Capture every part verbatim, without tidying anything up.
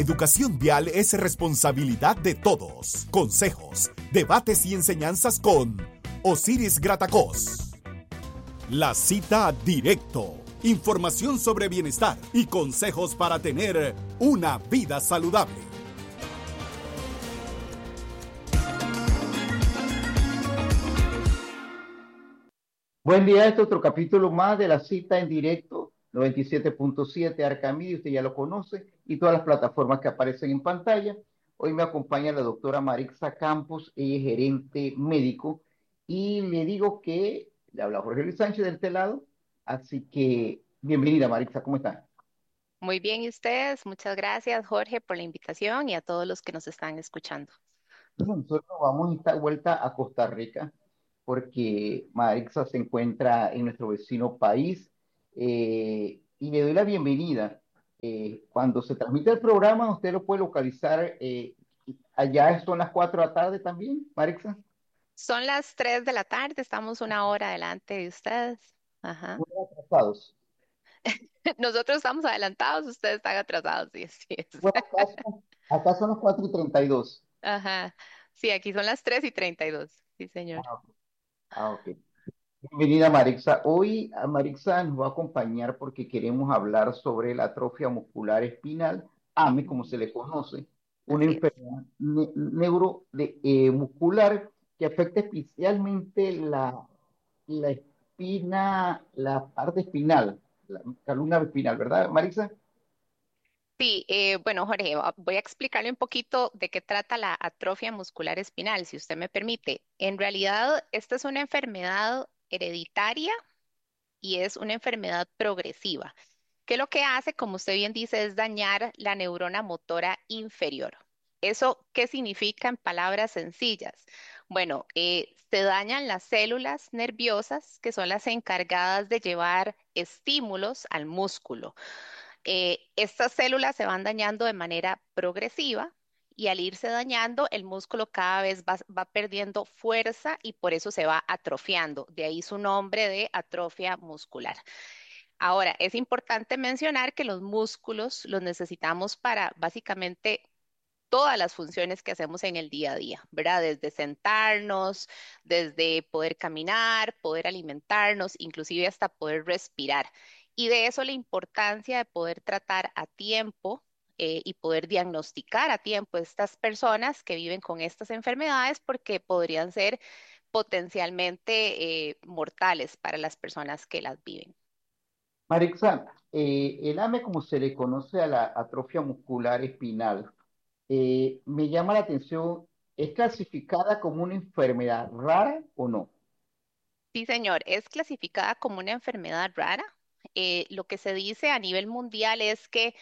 Educación vial es responsabilidad de todos. Consejos, debates y enseñanzas con Osiris Gratacós. La cita directo. Información sobre bienestar y consejos para tener una vida saludable. Buen día, este es otro capítulo más de la cita en directo, noventa y siete punto siete Arcamedia, usted ya lo conoce, y todas las plataformas que aparecen en pantalla. Hoy me acompaña la doctora Marixa Campos, ella es gerente médico, y le digo que le habla Jorge Luis Sánchez del este lado, así que bienvenida Marixa, ¿cómo está? Muy bien, ¿y ustedes? Muchas gracias, Jorge, por la invitación y a todos los que nos están escuchando. Bueno, nosotros vamos esta vuelta a Costa Rica porque Marixa se encuentra en nuestro vecino país eh, y le doy la bienvenida. Eh, cuando se transmite el programa, usted lo puede localizar. Eh, allá son las cuatro de la tarde también, Marixa. Son las tres de la tarde, estamos una hora adelante de ustedes. Ajá. Muy atrasados. Nosotros estamos adelantados, ustedes están atrasados, sí, así es. Bueno, acá son, acá son las cuatro y treinta y dos. Ajá. Sí, aquí son las tres y treinta y dos. Sí, Ah, señor. ok. Ah, ok. Bienvenida Marixa. Hoy a Marixa nos va a acompañar porque queremos hablar sobre la atrofia muscular espinal, AME, como Ujú. se le conoce, una Así es. enfermedad ne- neuro de, eh, muscular que afecta especialmente la, la espina, la parte espinal, la columna espinal, ¿verdad, Marixa? Sí, eh, bueno, Jorge, va- voy a explicarle un poquito de qué trata la atrofia muscular espinal, si usted me permite. En realidad, esta es una enfermedad hereditaria y es una enfermedad progresiva, que lo que hace, como usted bien dice, es dañar la neurona motora inferior. ¿Eso qué significa en palabras sencillas? Bueno, eh, se dañan las células nerviosas, que son las encargadas de llevar estímulos al músculo. Eh, estas células se van dañando de manera progresiva. Y al irse dañando, el músculo cada vez va, va perdiendo fuerza y por eso se va atrofiando. De ahí su nombre de atrofia muscular. Ahora, es importante mencionar que los músculos los necesitamos para básicamente todas las funciones que hacemos en el día a día, ¿verdad? Desde sentarnos, desde poder caminar, poder alimentarnos, inclusive hasta poder respirar. Y de eso la importancia de poder tratar a tiempo eh, y poder diagnosticar a tiempo estas personas que viven con estas enfermedades porque podrían ser potencialmente eh, mortales para las personas que las viven. Marixa, eh, el AME, como se le conoce a la atrofia muscular espinal, eh, me llama la atención, ¿es clasificada como una enfermedad rara o no? Sí, señor, es clasificada como una enfermedad rara. Eh, lo que se dice a nivel mundial es que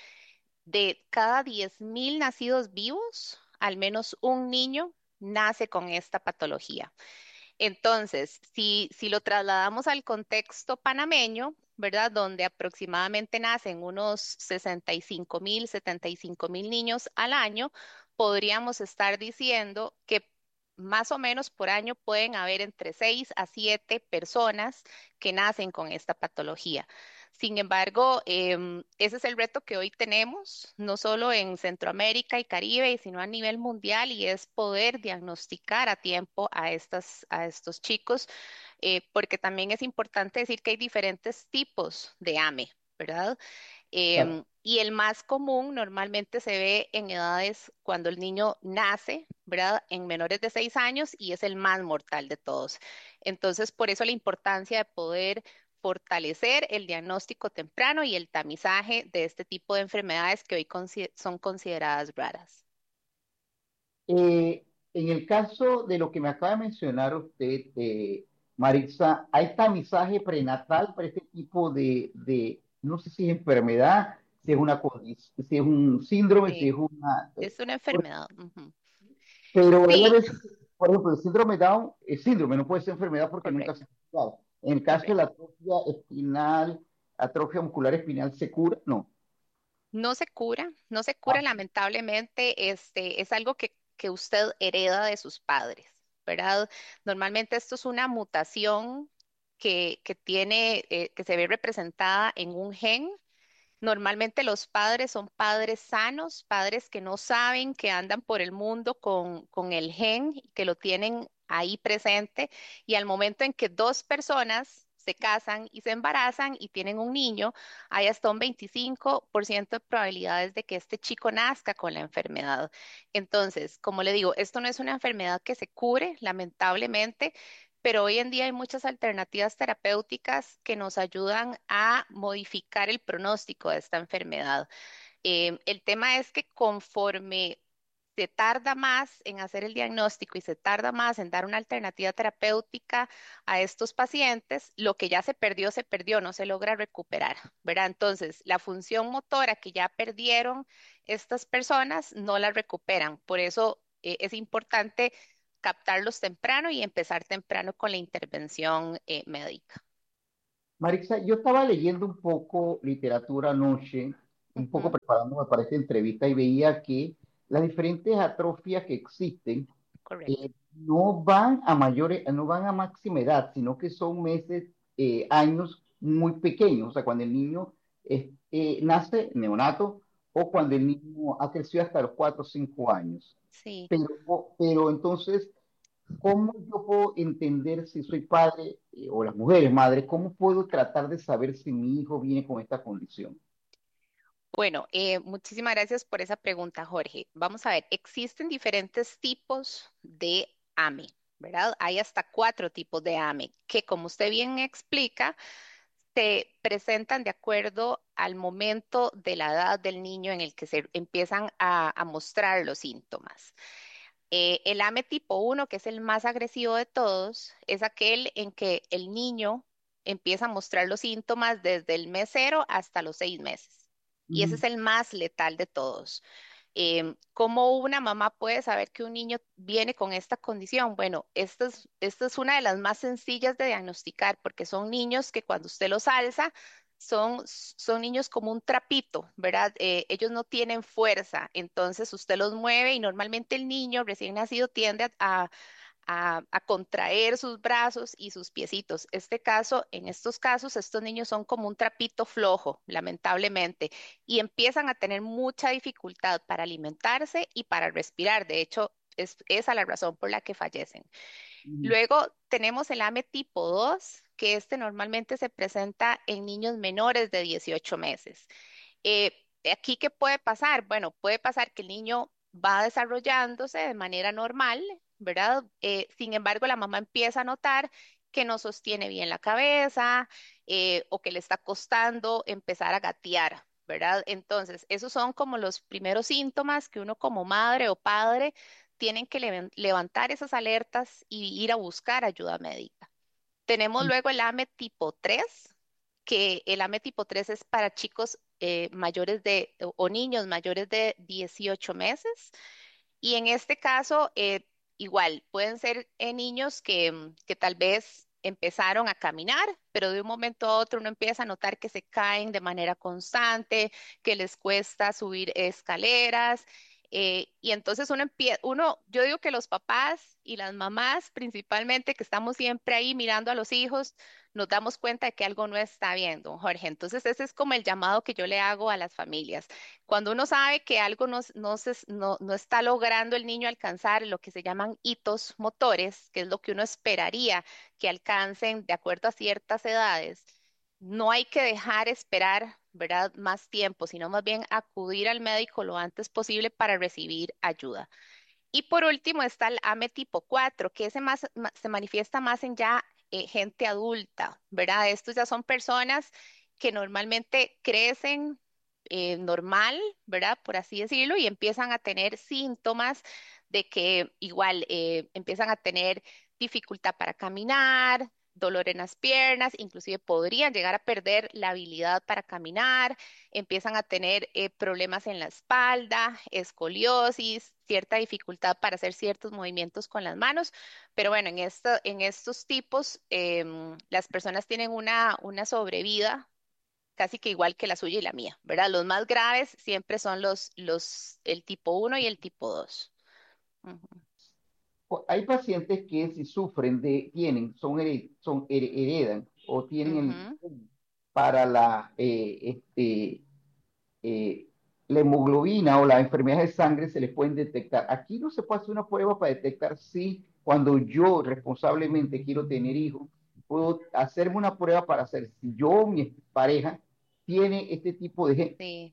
de cada diez mil nacidos vivos, al menos un niño nace con esta patología. Entonces, si, si lo trasladamos al contexto panameño, ¿verdad? Donde aproximadamente nacen unos sesenta y cinco mil, setenta y cinco mil niños al año, podríamos estar diciendo que más o menos por año pueden haber entre seis a siete personas que nacen con esta patología. Sin embargo, em, ese es el reto que hoy tenemos, no solo en Centroamérica y Caribe, sino a nivel mundial, y es poder diagnosticar a tiempo a estas, a estos chicos, eh, porque también es importante decir que hay diferentes tipos de AME, ¿verdad? Em, y el más común normalmente se ve en edades cuando el niño nace, ¿verdad? En menores de seis años y es el más mortal de todos. Entonces, por eso la importancia de poder fortalecer el diagnóstico temprano y el tamizaje de este tipo de enfermedades que hoy consi- son consideradas raras. Eh, en el caso de lo que me acaba de mencionar usted, eh, Maritza, ¿hay tamizaje prenatal para este tipo de, de, no sé si es enfermedad, si es una condición, si es un síndrome, si es Sí, una... eh, es una por- enfermedad. Ujú. pero hay a Sí, veces, por ejemplo, el síndrome Down es síndrome, no puede ser enfermedad porque nunca se ha correcto, estudiado. En el caso de la correcto. atrofia espinal, atrofia muscular espinal, ¿se cura? No. No se cura, no se Ah, cura lamentablemente, este, es algo que, que usted hereda de sus padres, ¿verdad? Normalmente esto es una mutación que, que tiene, eh, que se ve representada en un gen Normalmente los padres son padres sanos, padres que no saben que andan por el mundo con, con el gen, que lo tienen ahí presente, y al momento en que dos personas se casan y se embarazan y tienen un niño, hay hasta un veinticinco por ciento de probabilidades de que este chico nazca con la enfermedad. Entonces, como le digo, esto no es una enfermedad que se cure, lamentablemente, pero hoy en día hay muchas alternativas terapéuticas que nos ayudan a modificar el pronóstico de esta enfermedad. Eh, el tema es que conforme se tarda más en hacer el diagnóstico y se tarda más en dar una alternativa terapéutica a estos pacientes, lo que ya se perdió, se perdió, no se logra recuperar, ¿verdad? Entonces, la función motora que ya perdieron estas personas no la recuperan. Por eso eh, es importante captarlos temprano y empezar temprano con la intervención eh, médica. Marixa, yo estaba leyendo un poco literatura anoche, un poco Ujú, preparándome para esta entrevista y veía que las diferentes atrofias que existen correcto. eh, no van a mayores, no van a máxima edad, sino que son meses, eh, años muy pequeños, o sea, cuando el niño es- eh, nace neonato o cuando el niño ha crecido hasta los cuatro o cinco años. Sí. Pero, pero entonces, ¿cómo yo puedo entender si soy padre eh, o las mujeres madres? ¿Cómo puedo tratar de saber si mi hijo viene con esta condición? Bueno, eh, muchísimas gracias por esa pregunta, Jorge. Vamos a ver, existen diferentes tipos de A M E, ¿verdad? Hay hasta cuatro tipos de A M E que, como usted bien explica, se presentan de acuerdo al momento de la edad del niño en el que se empiezan a, a mostrar los síntomas. Eh, el A M E tipo uno, que es el más agresivo de todos, es aquel en que el niño empieza a mostrar los síntomas desde el mes cero hasta los seis meses. Y ese es Ujú. el más letal de todos. Em, ¿cómo una mamá puede saber que un niño viene con esta condición? Bueno, esta es, esta es una de las más sencillas de diagnosticar porque son niños que cuando usted los alza, son, son niños como un trapito, ¿verdad? Eh, ellos no tienen fuerza, entonces usted los mueve y normalmente el niño recién nacido tiende a, a, a contraer sus brazos y sus piecitos. Este caso, en estos casos, estos niños son como un trapito flojo, lamentablemente, y empiezan a tener mucha dificultad para alimentarse y para respirar. De hecho, es esa la razón por la que fallecen. Ujú. Luego tenemos el A M E tipo dos, que este normalmente se presenta en niños menores de dieciocho meses. Eh, Aquí, ¿qué puede pasar? Bueno, puede pasar que el niño va desarrollándose de manera normal, ¿verdad? Eh, sin embargo, la mamá empieza a notar que no sostiene bien la cabeza eh, o que le está costando empezar a gatear, ¿verdad? Entonces, esos son como los primeros síntomas que uno como madre o padre tienen que levan- levantar esas alertas y ir a buscar ayuda médica. Tenemos luego el A M E tipo tres, que el A M E tipo tres es para chicos eh, mayores de o o niños mayores de dieciocho meses. Y en este caso, eh, igual, pueden ser eh, niños que, mm, que tal vez empezaron a caminar, pero de un momento a otro uno empieza a notar que se caen de manera constante, que les cuesta subir escaleras. Eh, y entonces uno empieza, uno, yo digo que los papás y las mamás principalmente, que estamos siempre ahí mirando a los hijos, nos damos cuenta de que algo no está bien, don Jorge. Entonces ese es como el llamado que yo le hago a las familias. Cuando uno sabe que algo no, no, se- no, no está logrando el niño alcanzar lo que se llaman hitos motores, que es lo que uno esperaría que alcancen de acuerdo a ciertas edades, no hay que dejar esperar, ¿verdad? Más tiempo, sino más bien acudir al médico lo antes posible para recibir ayuda. Y por último está el A M E tipo cuatro, que ese más, ma- se manifiesta más en ya eh, gente adulta, ¿verdad? Estos ya son personas que normalmente crecen eh, normal, ¿verdad? Por así decirlo, y empiezan a tener síntomas de que igual eh, empiezan a tener dificultad para caminar, dolor en las piernas, inclusive podrían llegar a perder la habilidad para caminar, empiezan a tener eh, problemas en la espalda, escoliosis, cierta dificultad para hacer ciertos movimientos con las manos. Pero bueno, en, esto, en estos tipos, em, las personas tienen una, una sobrevida casi que igual que la suya y la mía, ¿verdad? Los más graves siempre son los, los, el tipo uno y el tipo dos. Ujú, O- Hay pacientes que si sufren de, tienen, son, here- son here- heredan o tienen el ujú, para la, eh, este, eh, la hemoglobina o la enfermedad de sangre se les pueden detectar. Aquí no se puede hacer una prueba para detectar si cuando yo responsablemente quiero tener hijos, puedo hacerme una prueba para hacer si yo o mi pareja tiene este tipo de gen. Sí,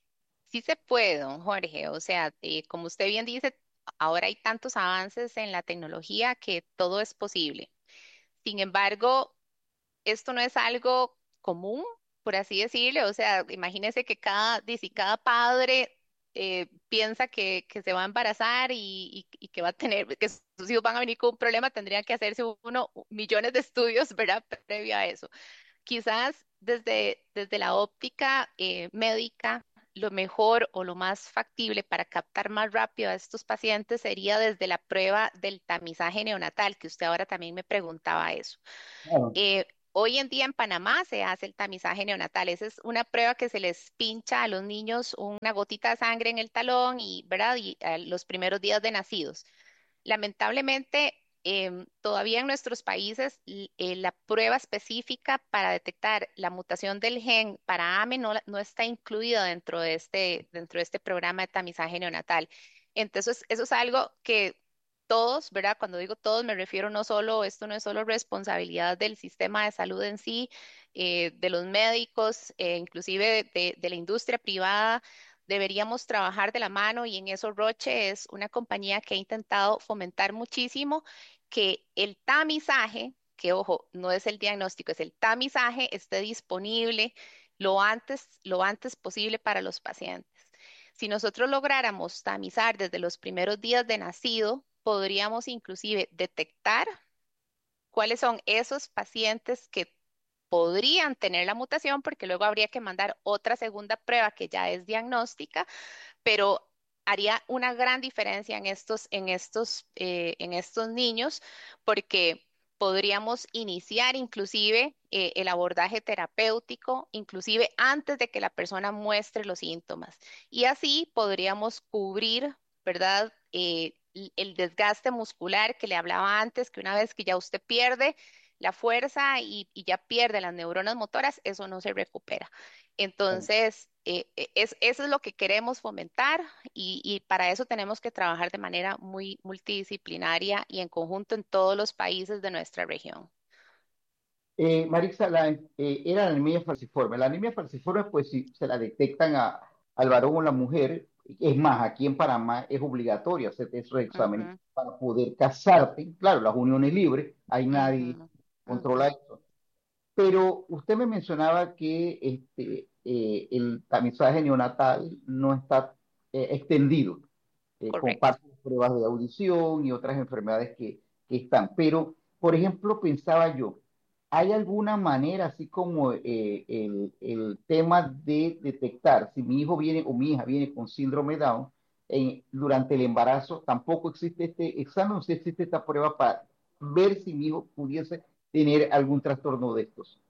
sí se puede, don Jorge. O sea, eh, como usted bien dice, ahora hay tantos avances en la tecnología que todo es posible. Sin embargo, esto no es algo común, por así decirlo. O sea, imagínese que cada, dice, cada padre eh, piensa que, que se va a embarazar y, y- y que va a tener, que sus hijos van a venir con un problema, tendrían que hacerse uno millones de estudios, ¿verdad? Previo a eso. Quizás desde, desde la óptica eh, médica, lo mejor o lo más factible para captar más rápido a estos pacientes sería desde la prueba del tamizaje neonatal, que usted ahora también me preguntaba eso. Claro. Eh, Hoy en día en Panamá se hace el tamizaje neonatal. Esa es una prueba que se les pincha a los niños una gotita de sangre en el talón y, ¿verdad? Y a los primeros días de nacidos. Lamentablemente, em, todavía en nuestros países l- eh, la prueba específica para detectar la mutación del gen para A M E no, la- no está incluida dentro de este, dentro de este programa de tamizaje neonatal. Entonces, eso es algo que todos, ¿verdad? Cuando digo todos, me refiero no solo, esto no es solo responsabilidad del sistema de salud en sí, eh, de los médicos, eh, inclusive de de- de la industria privada. Deberíamos trabajar de la mano y en eso Roche es una compañía que ha intentado fomentar muchísimo que el tamizaje, que ojo, no es el diagnóstico, es el tamizaje, esté disponible lo antes, lo antes posible para los pacientes. Si nosotros lográramos tamizar desde los primeros días de nacido, podríamos inclusive detectar cuáles son esos pacientes que podrían tener la mutación, porque luego habría que mandar otra segunda prueba que ya es diagnóstica, pero haría una gran diferencia en estos, en estos, eh, en estos niños porque podríamos iniciar inclusive eh, el abordaje terapéutico, inclusive antes de que la persona muestre los síntomas. Y así podríamos cubrir, ¿verdad? Eh, l- el desgaste muscular que le hablaba antes, que una vez que ya usted pierde la fuerza y, y ya pierde las neuronas motoras, eso no se recupera. Entonces, eh, eh, es, eso es lo que queremos fomentar y, y para eso tenemos que trabajar de manera muy multidisciplinaria y en conjunto en todos los países de nuestra región. Eh, Marixa, la, eh, era la anemia falciforme. La anemia falciforme, pues si se la detectan a, al varón o la mujer, es más, aquí en Panamá es obligatorio hacer esos exámenes Ujú, para poder casarte. Claro, las uniones libres, ahí nadie ujú, controla ujú, eso. Pero usted me mencionaba que este, eh, el tamizaje neonatal no está eh, extendido, eh, correcto. comparte pruebas de audición y otras enfermedades que, que están. Pero, por ejemplo, pensaba yo, ¿hay alguna manera, así como eh, el, el tema de detectar si mi hijo viene o mi hija viene con síndrome Down eh, durante el embarazo? Tampoco existe este examen, o si existe esta prueba para ver si mi hijo pudiese tener algún trastorno de estos.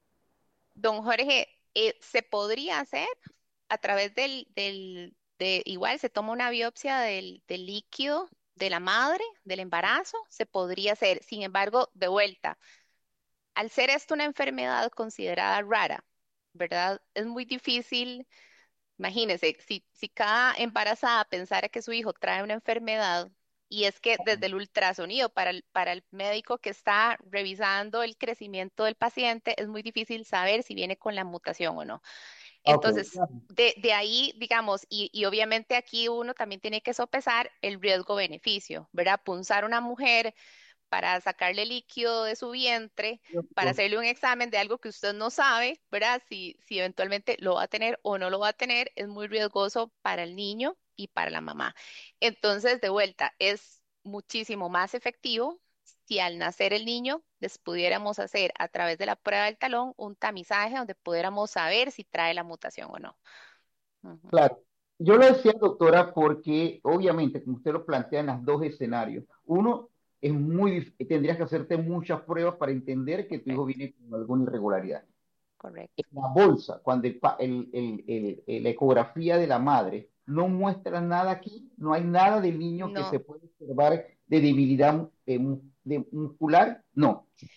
Don Jorge, eh, ¿se podría hacer a través del, del, de, igual se toma una biopsia del, del líquido de la madre, del embarazo? Se podría hacer. Sin embargo, de vuelta. Al ser esto una enfermedad considerada rara, ¿verdad? Es muy difícil, imagínese, si, si cada embarazada pensara que su hijo trae una enfermedad y es que desde el ultrasonido para el, para el médico que está revisando el crecimiento del paciente es muy difícil saber si viene con la mutación o no. Ok, Entonces, de, de ahí, digamos, y, y obviamente aquí uno también tiene que sopesar el riesgo-beneficio, ¿verdad? Punzar una mujer para sacarle líquido de su vientre, para hacerle un examen de algo que usted no sabe, ¿verdad? Si, si eventualmente lo va a tener o no lo va a tener, es muy riesgoso para el niño y para la mamá. Entonces, de vuelta, es muchísimo más efectivo si al nacer el niño les pudiéramos hacer a través de la prueba del talón un tamizaje donde pudiéramos saber si trae la mutación o no. Ujú, claro. Yo lo decía, doctora, porque obviamente, como usted lo plantea en los dos escenarios, uno es muy, dif- tendrías que hacerte muchas pruebas para entender que tu hijo correcto, viene con alguna irregularidad. En correcto. la bolsa, cuando el pa- el- el- el- el- la ecografía de la madre no muestra nada aquí, no hay nada del niño que se No. puede observar de debilidad eh, mu- de muscular, no.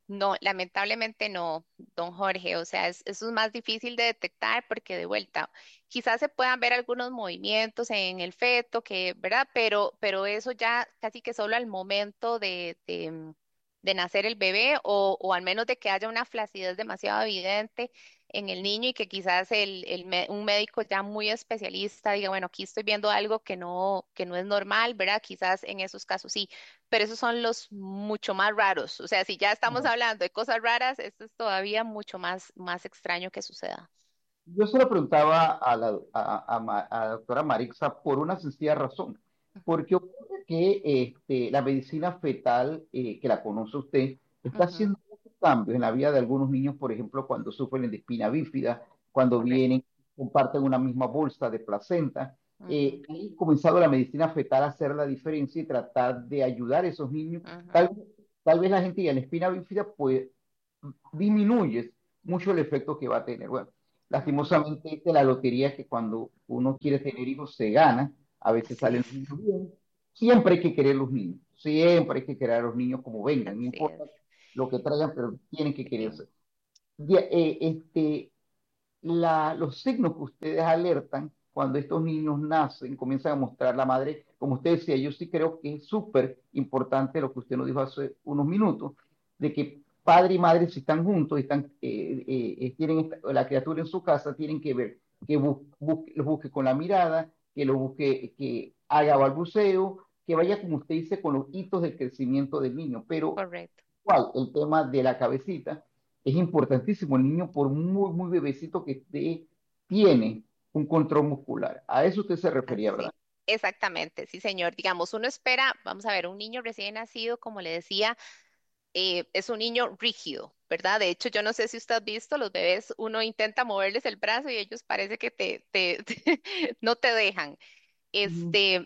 No, lamentablemente no, don Jorge. O sea, es- eso es más difícil de detectar porque de vuelta, quizás se puedan ver algunos movimientos en el feto, que, ¿verdad? Pero, pero eso ya casi que solo al momento de, de, mm, de nacer el bebé o, o al menos de que haya una flacidez demasiado evidente en el niño y que quizás el, el mé- un médico ya muy especialista diga, bueno, aquí estoy viendo algo que no, que no es normal, ¿verdad? Quizás en esos casos sí, pero esos son los mucho más raros. O sea, si ya estamos Ajá. hablando de cosas raras, esto es todavía mucho más, más extraño que suceda. Yo se lo preguntaba a la, a, a Ma- a la doctora Marixa por una sencilla razón, Ujú, porque ocurre que este, la medicina fetal, eh, que la conoce usted, está ujú, haciendo muchos cambios en la vida de algunos niños, por ejemplo, cuando sufren de espina bífida, cuando correcto. vienen, comparten una misma bolsa de placenta. Ujú, Eh, ha comenzado la medicina fetal a hacer la diferencia y tratar de ayudar a esos niños. ujú, Tal, tal vez la gente ya la espina bífida, pues disminuye mucho el efecto que va a tener. Bueno, ujú. lastimosamente esta es la lotería que cuando uno quiere tener hijos se gana, a veces Así salen es, los niños bien. Siempre hay que querer los niños, siempre hay que querer a los niños como vengan, no así importa es. lo que traigan, pero tienen que Sí. quererse. Ya, eh, este, la, los signos que ustedes alertan cuando estos niños nacen, comienzan a mostrar la madre, como usted decía, yo sí creo que es súper importante lo que usted nos dijo hace unos minutos, de que padre y madre si están juntos, y están, eh, eh, eh, tienen esta- la criatura en su casa, tienen que ver que bu busque, los busque con la mirada, que lo busque, que haga balbuceo, que vaya, como usted dice, con los hitos del crecimiento del niño, pero Correcto. igual, el tema de la cabecita es importantísimo. El niño, por muy, muy bebecito que esté, tiene un control muscular. A eso usted se refería, ¿verdad? Así. Exactamente, sí, señor. Digamos, uno espera, vamos a ver, un niño recién nacido, como le decía, eh, es un niño rígido, ¿verdad? De hecho, yo no sé si usted ha visto, los bebés, uno intenta moverles el brazo y ellos parece que te, te, no te dejan. Ujú. Este,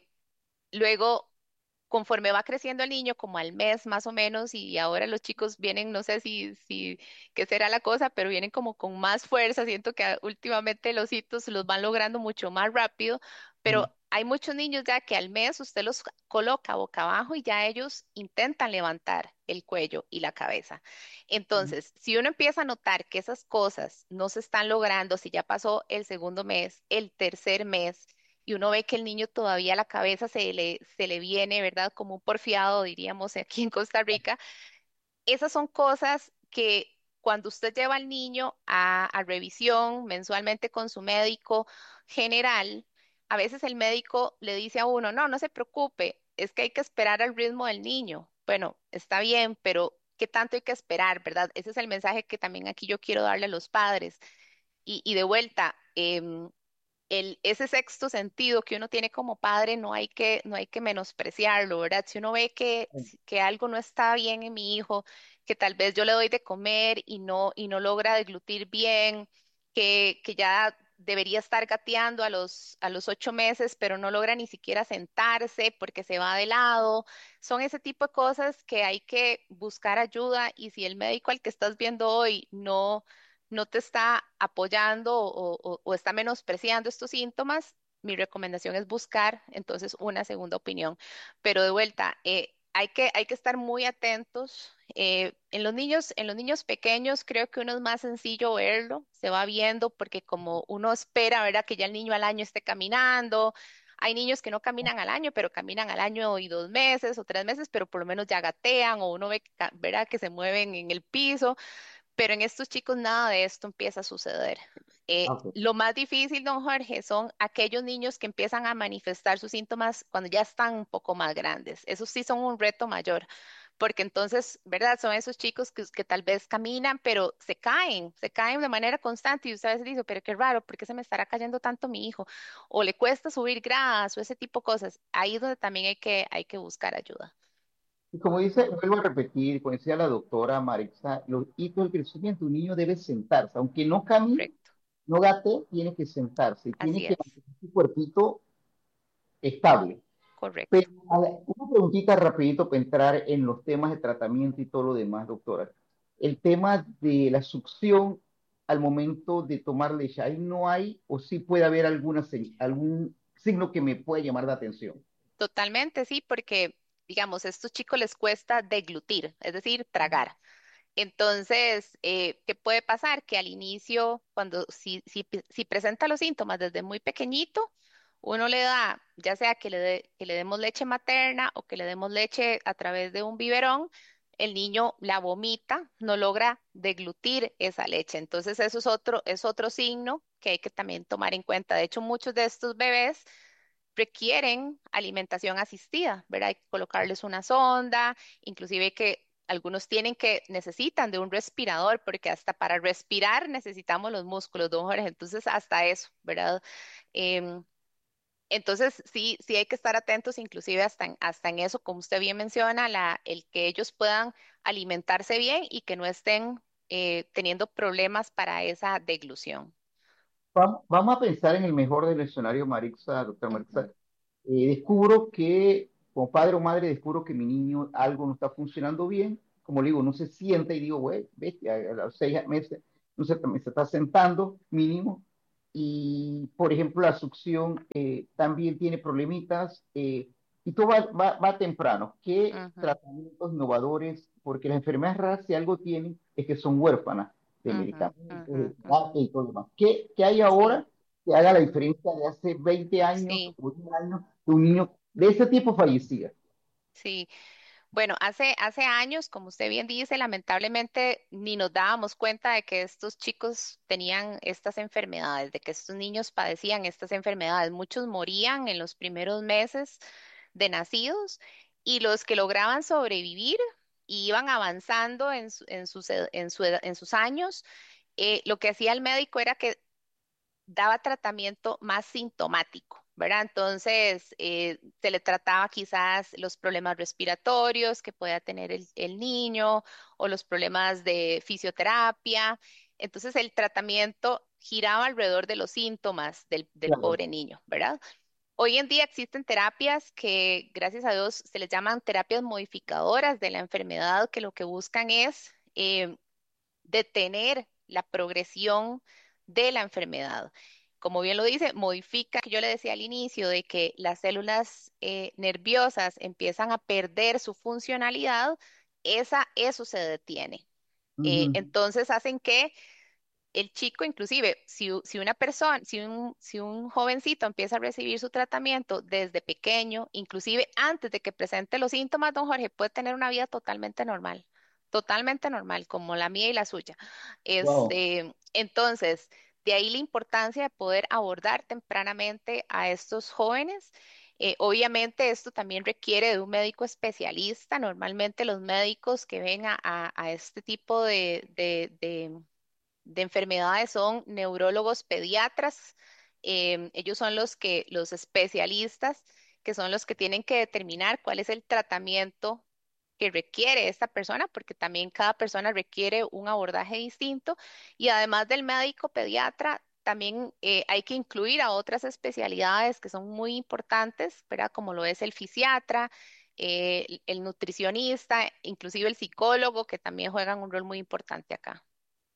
luego, conforme va creciendo el niño, como al mes más o menos, y ahora los chicos vienen, no sé si, si, qué será la cosa, pero vienen como con más fuerza. Siento que ah, últimamente los hitos los van logrando mucho más rápido, pero Ujú. hay muchos niños ya que al mes usted los coloca boca abajo y ya ellos intentan levantar el cuello y la cabeza. Ujú. Entonces, si uno empieza a notar que esas cosas no se están logrando, si ya pasó el segundo mes, el tercer mes, y uno ve que el niño todavía la cabeza se le, se le viene, ¿verdad? Como un porfiado, diríamos aquí en Costa Rica. Esas son cosas que cuando usted lleva al niño a, a revisión mensualmente con su médico general, a veces el médico le dice a uno, no, no se preocupe, es que hay que esperar al ritmo del niño. Bueno, está bien, pero ¿qué tanto hay que esperar, verdad? Ese es el mensaje que también aquí yo quiero darle a los padres. Y, y de vuelta, em, el, ese sexto sentido que uno tiene como padre no hay que, no hay que menospreciarlo, ¿verdad? Si uno ve que, si- que algo no está bien en mi hijo, que tal vez yo le doy de comer y no, y no logra deglutir bien, que, que ya debería estar gateando a los, a los ocho meses, pero no logra ni siquiera sentarse porque se va de lado. Son ese tipo de cosas que hay que buscar ayuda y si el médico al que estás viendo hoy no no te está apoyando o, o- o está menospreciando estos síntomas, mi recomendación es buscar entonces una segunda opinión. Pero de vuelta, eh, hay que, hay que estar muy atentos. Eh, en los niños, en los niños pequeños creo que uno es más sencillo verlo, se va viendo porque como uno espera, ¿verdad? Que ya el niño al año esté caminando. Hay niños que no caminan al año, pero caminan al año y dos meses o tres meses, pero por lo menos ya gatean o uno ve, que ca- ¿verdad? Que se mueven en el piso. Pero en estos chicos nada de esto empieza a suceder. Ah, Eh, ok. lo más difícil, don Jorge, son aquellos niños que empiezan a manifestar sus síntomas cuando ya están un poco más grandes. Esos sí son un reto mayor, porque entonces, ¿verdad? Son esos chicos que, que tal vez caminan, pero se caen, se caen de manera constante y usted a veces dice, pero qué raro, ¿por qué se me estará cayendo tanto mi hijo? O le cuesta subir gradas o ese tipo de cosas. Ahí es donde también hay que, hay que buscar ayuda. Y como dice, vuelvo a repetir, como decía la doctora Marixa, los hitos del crecimiento, un niño debe sentarse, aunque no camine, Correcto, no gatee, tiene que sentarse, y tiene así que es, mantener su cuerpito estable. correcto. Pero a la- una preguntita rapidito para entrar en los temas de tratamiento y todo lo demás, doctora. El tema de la succión al momento de tomar leche, ahí no hay o sí puede haber alguna, se- algún signo que me pueda llamar la atención. Totalmente, sí, porque, digamos, a estos chicos les cuesta deglutir, es decir, tragar. Entonces, eh, ¿qué puede pasar? Que al inicio, cuando si, si, pi- si presenta los síntomas desde muy pequeñito, uno le da, ya sea que le, dé- que le demos leche materna o que le demos leche a través de un biberón, el niño la vomita, no logra deglutir esa leche. Entonces, eso es otro, es otro signo que hay que también tomar en cuenta. De hecho, muchos de estos bebés requieren alimentación asistida, ¿verdad? Hay que colocarles una sonda, inclusive que algunos tienen que, necesitan de un respirador, porque hasta para respirar necesitamos los músculos, don Jorge, entonces hasta eso, ¿verdad? Em, entonces sí, sí hay que estar atentos, inclusive hasta en, hasta en eso, como usted bien menciona, la, el que ellos puedan alimentarse bien y que no estén eh, teniendo problemas para esa deglución. Vamos, vamos a pensar en el mejor del escenario, Marixa, doctora Marixa. Ujú, Eh, descubro que, como padre o madre, descubro que mi niño algo no está funcionando bien. Como le digo, no se sienta y digo, güey, bestia, a los seis meses no se, me se está sentando mínimo. Y, por ejemplo, la succión eh, también tiene problemitas. Eh, y todo va, va, va temprano. ¿Qué ujú, tratamientos innovadores? Porque las enfermedades raras, si algo tienen, es que son huérfanas de ujú, medicamentos, ujú, de ujú. terapia y todo lo demás. ¿Qué, qué hay Sí, ahora que haga la diferencia de hace veinte años sí, o un año que un niño de ese tipo fallecía? sí. Bueno, hace, hace años, como usted bien dice, lamentablemente ni nos dábamos cuenta de que estos chicos tenían estas enfermedades, de que estos niños padecían estas enfermedades. Muchos morían en los primeros meses de nacidos y los que lograban sobrevivir y iban avanzando en, su- en sus, ed- en su edad- en sus años, eh, lo que hacía el médico era que daba tratamiento más sintomático, ¿verdad? Entonces, eh, se le trataba quizás los problemas respiratorios que pueda tener el, el niño o los problemas de fisioterapia. Entonces, el tratamiento giraba alrededor de los síntomas del, del Claro. pobre niño, ¿verdad? Hoy en día existen terapias que, gracias a Dios, se les llaman terapias modificadoras de la enfermedad, que lo que buscan es eh, detener la progresión de la enfermedad. Como bien lo dice, modifica, que yo le decía al inicio, de que las células eh, nerviosas empiezan a perder su funcionalidad, esa, eso se detiene. Eh, Ujú. entonces hacen que el chico, inclusive, si, u- si una persona, si un, si un jovencito empieza a recibir su tratamiento desde pequeño, inclusive antes de que presente los síntomas, don Jorge, puede tener una vida totalmente normal, totalmente normal, como la mía y la suya. Wow. Este, entonces, de ahí la importancia de poder abordar tempranamente a estos jóvenes. Eh, obviamente, esto también requiere de un médico especialista. Normalmente los médicos que ven a, a- a este tipo de, de de- de enfermedades son neurólogos pediatras. Em, ellos son los que, los especialistas, que son los que tienen que determinar cuál es el tratamiento que requiere esta persona, porque también cada persona requiere un abordaje distinto. Y además del médico pediatra, también eh, hay que incluir a otras especialidades que son muy importantes, ¿verdad? Como lo es el fisiatra, eh, el el nutricionista, inclusive el psicólogo, que también juegan un rol muy importante acá.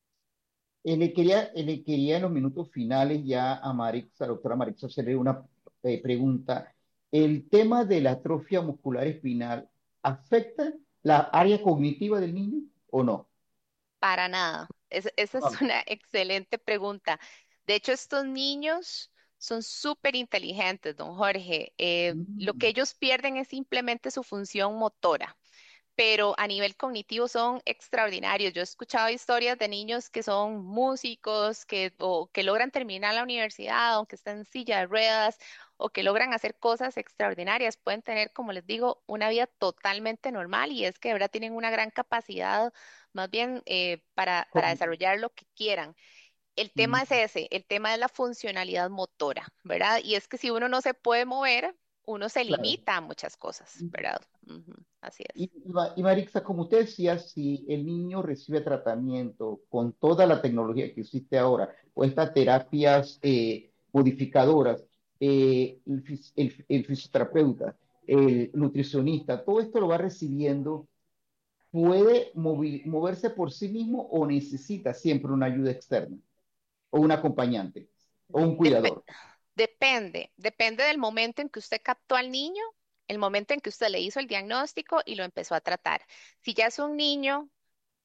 Eh, le quería, eh, le quería en los minutos finales ya a Marixa, a la doctora Marixa, hacerle una eh, pregunta. ¿El tema de la atrofia muscular espinal afecta la área cognitiva del niño o no? Para nada. Es- esa es Ah, una excelente pregunta. De hecho, estos niños son súper inteligentes, don Jorge. Eh, lo que mm, ellos pierden es simplemente su función motora, pero a nivel cognitivo son extraordinarios. Yo he escuchado historias de niños que son músicos, que, o que logran terminar la universidad, aunque estén en silla de ruedas, o que logran hacer cosas extraordinarias. Pueden tener, como les digo, una vida totalmente normal y es que de verdad tienen una gran capacidad, más bien eh, para, para con- desarrollar lo que quieran. El mm, tema es ese, el tema es la funcionalidad motora, ¿verdad? Y es que si uno no se puede mover, uno se claro. limita a muchas cosas, ¿verdad? Ujú, así Y, es. y, Ma- y Marixa, como usted decía, si el niño recibe tratamiento con toda la tecnología que existe ahora, o estas terapias eh, modificadoras, eh, el, fis- el- el fisioterapeuta, el nutricionista, todo esto lo va recibiendo, ¿puede movi- moverse por sí mismo o necesita siempre una ayuda externa, o un acompañante, o un Dep- cuidador? depende, depende del momento en que usted captó al niño, el momento en que usted le hizo el diagnóstico y lo empezó a tratar. Si ya es un niño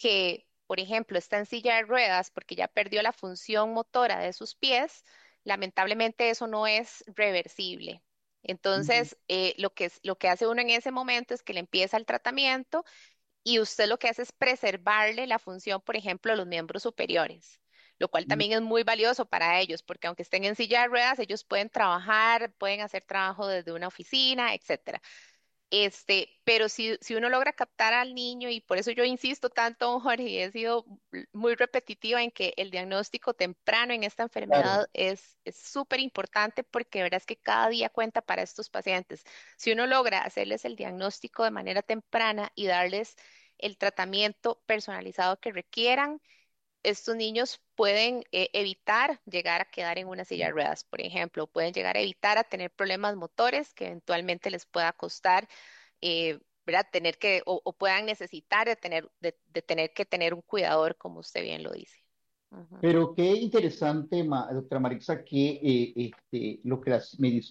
que, por ejemplo, está en silla de ruedas porque ya perdió la función motora de sus pies, lamentablemente eso no es reversible. Ujú. Entonces, eh, lo que, es- lo que hace uno en ese momento es que le empieza el tratamiento y usted lo que hace es preservarle la función, por ejemplo, de los miembros superiores, lo cual Mm. también es muy valioso para ellos, porque aunque estén en silla de ruedas, ellos pueden trabajar, pueden hacer trabajo desde una oficina, etcétera. Este, pero si, si uno logra captar al niño, y por eso yo insisto tanto, don Jorge, y he sido muy repetitiva en que el diagnóstico temprano en esta Claro. enfermedad es es súper importante porque verás que cada día cuenta para estos pacientes. Si uno logra hacerles el diagnóstico de manera temprana y darles el tratamiento personalizado que requieran, estos niños pueden eh, evitar llegar a quedar en una silla de ruedas, por ejemplo, pueden llegar a evitar a tener problemas motores que eventualmente les pueda costar, eh, ¿verdad? Tener que, o, o puedan necesitar de tener, de, de tener que tener un cuidador, como usted bien lo dice. Ujú. Pero qué interesante, ma- doctora Marixa, que eh, este, lo que la